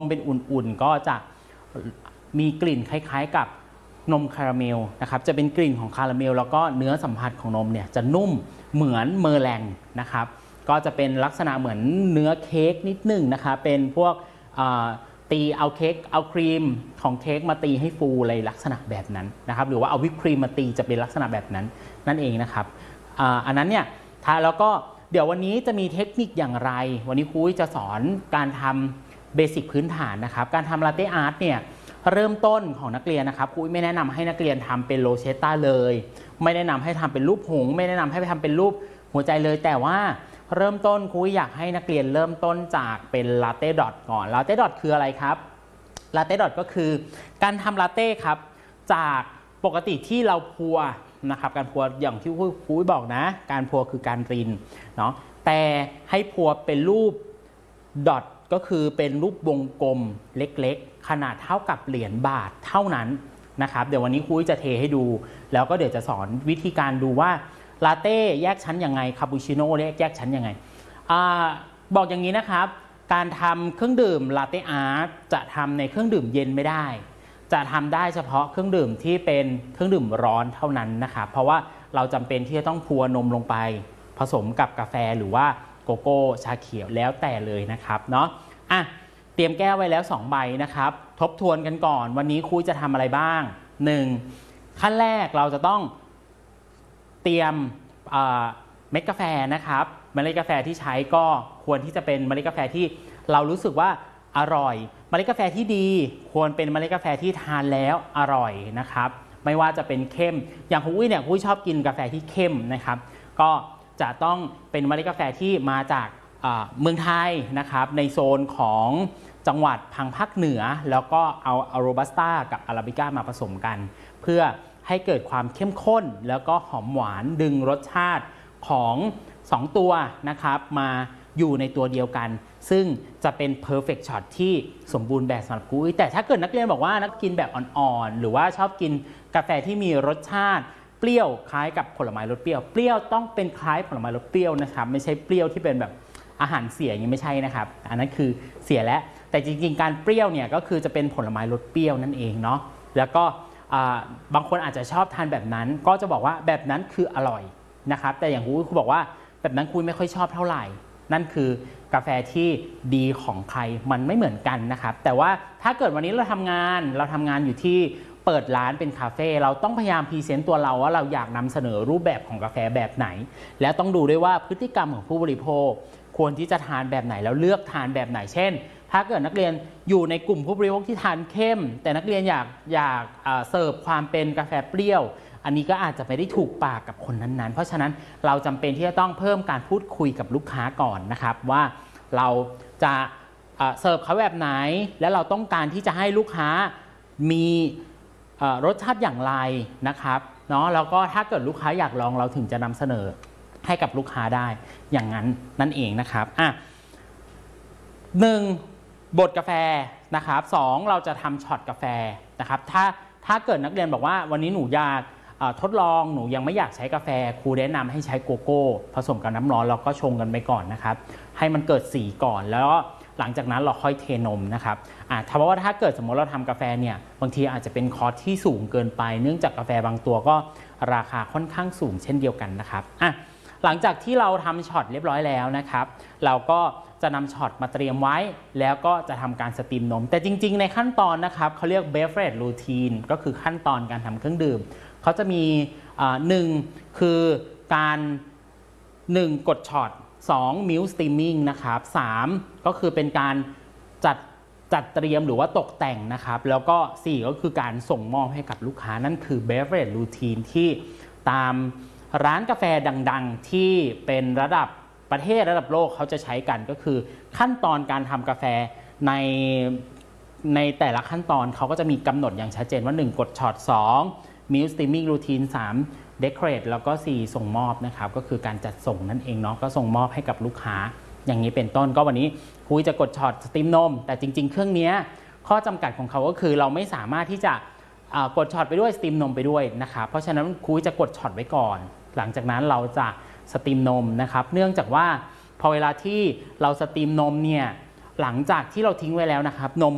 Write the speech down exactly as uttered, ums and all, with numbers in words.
เป็นอุ่นๆก็จะมีกลิ่นคล้ายๆกับนมคาราเมลนะครับจะเป็นกลิ่นของคาราเมลแล้วก็เนื้อสัมผัสของนมเนี่ยจะนุ่มเหมือนเมอร์แรงนะครับก็จะเป็นลักษณะเหมือนเนื้อเค้กนิดหนึ่งนะคะเป็นพวกตีเอาเค้กเอาครีมของเค้กมาตีให้ฟูอะไรลักษณะแบบนั้นนะครับหรือว่าเอาวิปครีมมาตีจะเป็นลักษณะแบบนั้นนั่นเองนะครับ อ, อันนั้นเนี่ยถ้าแล้วก็เดี๋ยววันนี้จะมีเทคนิคอย่างไรวันนี้ครูจะสอนการทำเบสิกพื้นฐานนะครับการทำลาเต้อาร์ตเนี่ยเริ่มต้นของนักเรียนนะครับครูไม่แนะนำให้นักเรียนทำเป็นโรเชตต้าเลยไม่แนะนำให้ทำเป็นรูปหงส์ไม่แนะนำให้ไปทำเป็นรูปหัวใจเลยแต่ว่าเริ่มต้นครูอยากให้นักเรียนเริ่มต้นจากเป็นลาเต้ดอทก่อนลาเต้ดอทคืออะไรครับลาเต้ดอทก็คือการทำลาเต้ครับจากปกติที่เราพัวนะครับการพัวอย่างที่ครูบอกนะการพัวคือการรินเนาะแต่ให้พัวเป็นรูปดอทก็คือเป็นรูปวงกลมเล็กๆขนาดเท่ากับเหรียญบาทเท่านั้นนะครับเดี๋ยววันนี้ครูจะเทให้ดูแล้วก็เดี๋ยวจะสอนวิธีการดูว่าลาเต้แยกชั้นยังไงคาปูชิโน่แยกชั้นยังไง อ, บอกอย่างนี้นะครับการทำเครื่องดื่มลาเต้อาร์ตจะทำในเครื่องดื่มเย็นไม่ได้จะทำได้เฉพาะเครื่องดื่มที่เป็นเครื่องดื่มร้อนเท่านั้นนะครับเพราะว่าเราจำเป็นที่จะต้องพัวนมลงไปผสมกับกาแฟหรือว่าโกโก้ชาเขียวแล้วแต่เลยนะครับเนาะอ่ะเตรียมแก้วไว้แล้วสองใบนะครับทบทวนกันก่อนวันนี้ครูจะทำอะไรบ้างหนึ่งขั้นแรกเราจะต้องเตรียมเม็ดกาแฟนะครับเมล็ดกาแฟที่ใช้ก็ควรที่จะเป็นเมล็ดกาแฟที่เรารู้สึกว่าอร่อยเมล็ดกาแฟที่ดีควรเป็นเมล็ดกาแฟที่ทานแล้วอร่อยนะครับไม่ว่าจะเป็นเข้มอย่างคุณอุ้ยเนี่ยคุณอุ้ยชอบกินกาแฟที่เข้มนะครับก็จะต้องเป็นเมล็ดกาแฟที่มาจากเมืองไทยนะครับในโซนของจังหวัดทางภาคเหนือแล้วก็เอาอาโรบัสต้ากับอาราบิก้ามาผสมกันเพื่อให้เกิดความเข้มข้นแล้วก็หอมหวานดึงรสชาติของสองตัวนะครับมาอยู่ในตัวเดียวกันซึ่งจะเป็น perfect shot ที่สมบูรณ์แบบสำหรับกุ้ยแต่ถ้าเกิดนักเรียนบอกว่านักกินแบบอ่อนๆหรือว่าชอบกินกาแฟที่มีรสชาติเปรี้ยวคล้ายกับผลไม้รสเปรี้ยวเปรี้ยวต้องเป็นคล้ายผลไม้รสเปรี้ยวนะครับไม่ใช่เปรี้ยวที่เป็นแบบอาหารเสียอย่างนี้ไม่ใช่นะครับอันนั้นคือเสียแล้วแต่จริงๆการเปรี้ยวเนี่ยก็คือจะเป็นผลไม้รสเปรี้ยวนั่นเองเนาะแล้วก็บางคนอาจจะชอบทานแบบนั้นก็จะบอกว่าแบบนั้นคืออร่อยนะครับแต่อย่างครูบอกว่าแบบนั้นครูไม่ค่อยชอบเท่าไหร่นั่นคือกาแฟที่ดีของใครมันไม่เหมือนกันนะครับแต่ว่าถ้าเกิดวันนี้เราทำงานเราทำงานอยู่ที่เปิดร้านเป็นคาเฟ่เราต้องพยายามพรีเซนต์ตัวเราว่าเราอยากนำเสนอรูปแบบของกาแฟแบบไหนและต้องดูด้วยว่าพฤติกรรมของผู้บริโภคควรที่จะทานแบบไหนแล้วเลือกทานแบบไหนเช่นถ้าเกิดนักเรียนอยู่ในกลุ่มผู้บริโภคที่ทานเข้มแต่นักเรียนอยากอยากเสิร์ฟความเป็นกาแฟเปรี้ยวอันนี้ก็อาจจะไม่ได้ถูกปากกับคนนั้นๆเพราะฉะนั้นเราจำเป็นที่จะต้องเพิ่มการพูดคุยกับลูกค้าก่อนนะครับว่าเราจะเสิร์ฟเขาแบบไหนและเราต้องการที่จะให้ลูกค้ามีรสชาติอย่างไรนะครับเนาะแล้วก็ถ้าเกิดลูกค้าอยากลองเราถึงจะนำเสนอให้กับลูกค้าได้อย่างนั้นนั่นเองนะครับอ่ะหนึ่งบดกาแฟนะครับสองเราจะทำช็อตกาแฟนะครับถ้าถ้าเกิดนักเรียนบอกว่าวันนี้หนูอยากทดลองหนูยังไม่อยากใช้กาแฟครูแนะนำให้ใช้โกโก้ผสมกับน้ำร้อนเราก็ชงกันไปก่อนนะครับให้มันเกิดสีก่อนแล้วหลังจากนั้นเราค่อยเทนมนะครับอ่าถ้าว่าถ้าเกิดสมมติเราทำกาแฟเนี่ยบางทีอาจจะเป็นคอสที่สูงเกินไปเนื่องจากกาแฟบางตัวก็ราคาค่อนข้างสูงเช่นเดียวกันนะครับอ่ะหลังจากที่เราทำช็อตเรียบร้อยแล้วนะครับเราก็จะนำช็อตมาเตรียมไว้แล้วก็จะทำการสตรีมนมแต่จริงๆในขั้นตอนนะครับเขาเรียก beverage routine ก็คือขั้นตอนการทำเครื่องดื่มเขาจะมีหนึ่งคือการหนึ่งกดช็อตสอง milk steaming นะครับสามก็คือเป็นการจัดจัดเตรียมหรือว่าตกแต่งนะครับแล้วก็สี่ก็คือการส่งมอบให้กับลูกค้านั่นคือ beverage routine ที่ตามร้านกาแฟดังๆที่เป็นระดับประเทศระดับโลกเขาจะใช้กันก็คือขั้นตอนการทำกาแฟในในแต่ละขั้นตอนเขาก็จะมีกำหนดอย่างชัดเจนว่าหนึ่งกดช็อตสองมิลสตีมมิ่งรูทีนสาม decorate แล้วก็สี่ส่งมอบนะครับก็คือการจัดส่งนั่นเองเนาะก็ส่งมอบให้กับลูกค้าอย่างนี้เป็นต้นก็วันนี้ครูจะกดช็อตสตรีมนมแต่จริงๆเครื่องนี้ข้อจำกัดของเขาก็คือเราไม่สามารถที่จะกดช็อตไปด้วยสตรีมนมไปด้วยนะครับเพราะฉะนั้นครูจะกดช็อตไว้ก่อนหลังจากนั้นเราจะสตรีมนมนะครับเนื่องจากว่าพอเวลาที่เราสตรีมนมเนี่ยหลังจากที่เราทิ้งไว้แล้วนะครับนม